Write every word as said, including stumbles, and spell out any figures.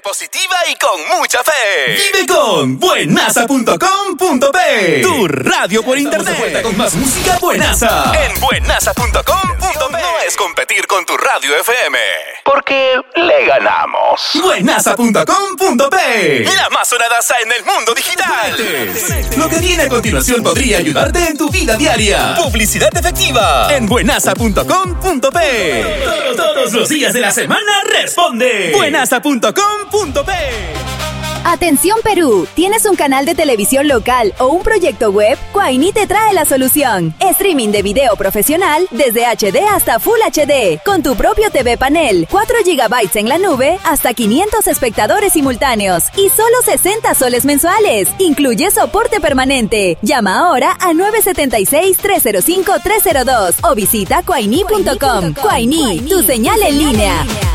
Mente positiva y con mucha fe. Vive con buenaza punto com punto pe. Tu radio por internet. Estamos de vuelta con más música buenaza. En buenaza punto com punto pe. No es competir con tu radio F M, porque le ganamos. buenaza punto com punto pe. La más sonadaza en el mundo digital. Lo que viene a continuación podría ayudarte en tu vida diaria. Publicidad efectiva en buenaza punto com punto pe. Todos, todos los días de la semana responde buenaza punto com punto pe. Atención Perú, ¿tienes un canal de televisión local o un proyecto web? Quaini te trae la solución. Streaming de video profesional desde H D hasta Full H D, con tu propio T V panel, cuatro gigabytes en la nube, hasta quinientos espectadores simultáneos y solo sesenta soles mensuales. Incluye soporte permanente. Llama ahora a nueve siete seis, tres cero cinco, tres cero dos o visita quaini punto com. Quaini, tu señal en línea.